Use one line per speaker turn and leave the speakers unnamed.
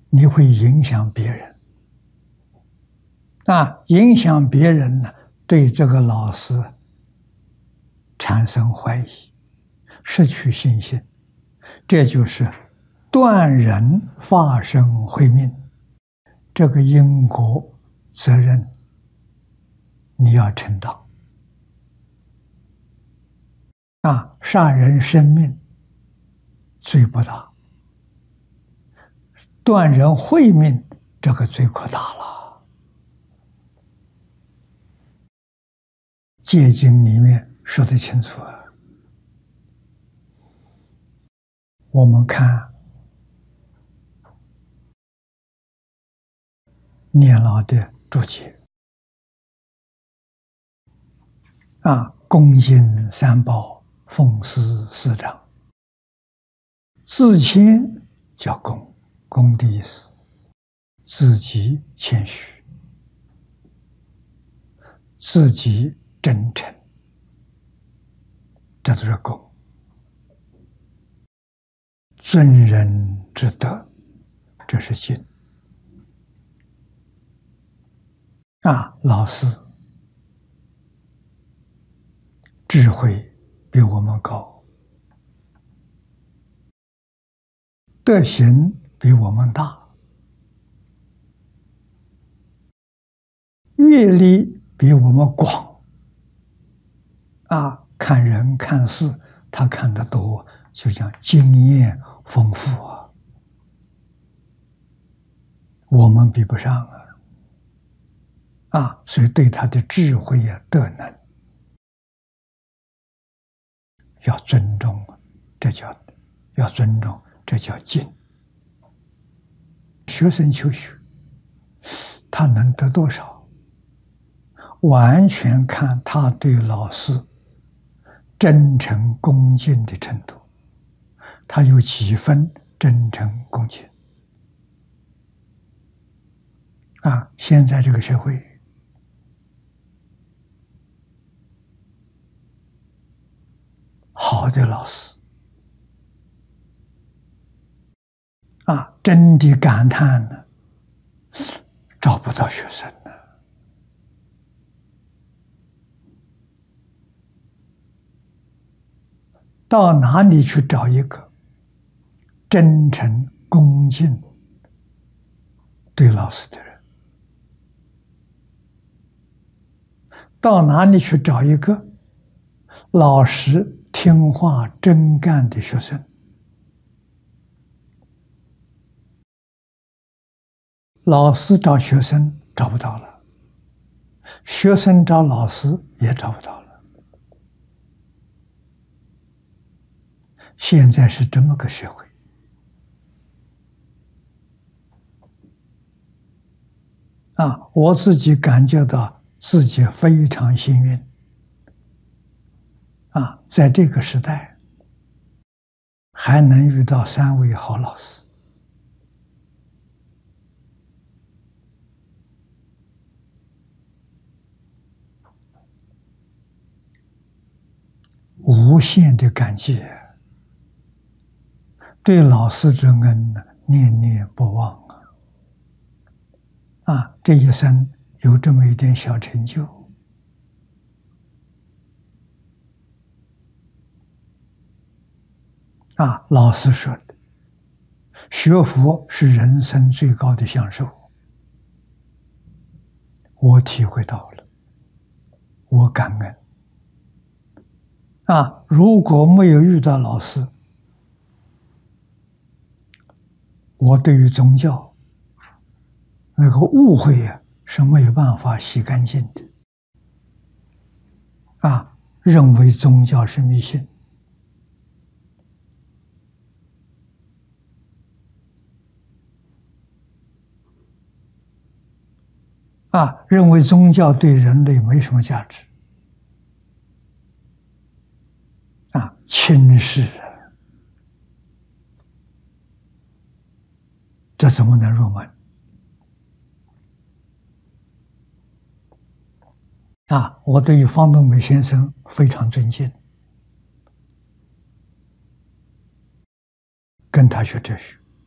你会影响别人影响别人呢，对这个老师产生怀疑，失去信心，这就是断人发生慧命，这个因果责任你要承担杀人生命罪不大，断人慧命这个罪可大了。戒经里面说得清楚我们看念老的注解恭敬三宝，奉事师长。自谦叫恭，恭的意思，自己谦虚，自己真诚，这都是恭。尊人之德，这是敬老师智慧比我们高，德行比我们大，阅历比我们广看人看事他看得多，就讲经验丰富我们比不上所以对他的智慧德能要尊重，这叫要尊重，这叫敬。学生求学，他能得多少，完全看他对老师真诚恭敬的程度，他有几分真诚恭敬现在这个社会好的老师真的感叹呢，找不到学生了。到哪里去找一个真诚恭敬对老师的人？到哪里去找一个老实听话真干的学生？老师找学生找不到了，学生找老师也找不到了。现在是这么个社会我自己感觉到自己非常幸运在这个时代还能遇到3位好老师无限的感激，对老师之恩念念不忘这一生有这么一点小成就老师说的，学佛是人生最高的享受，我体会到了，我感恩如果没有遇到老师，我对于宗教那个误会是没有办法洗干净的认为宗教是迷信认为宗教对人类没什么价值轻视这怎么能入门我对于方东美先生非常尊敬，跟他学哲学